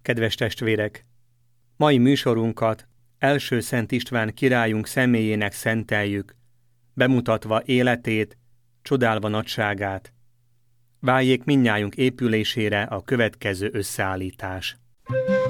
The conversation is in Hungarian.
Kedves testvérek! Mai műsorunkat első Szent István királyunk személyének szenteljük, bemutatva életét, csodálva nagyságát. Váljék mindnyájunk épülésére a következő összeállítás.